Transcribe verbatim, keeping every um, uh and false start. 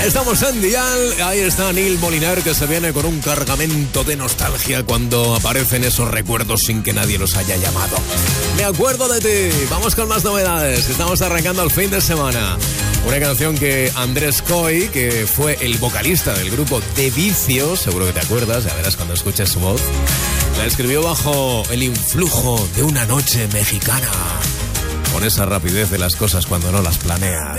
Estamos en Dial, ahí está Neil Moliner, que se viene con un cargamento de nostalgia cuando aparecen esos recuerdos sin que nadie los haya llamado. Me acuerdo de ti. Vamos con más novedades. Estamos arrancando el fin de semana. Una canción que Andrés Coy, que fue el vocalista del grupo De Vicio, seguro que te acuerdas, ya verás cuando escuches su voz, la escribió bajo el influjo de una noche mexicana, con esa rapidez de las cosas cuando no las planeas.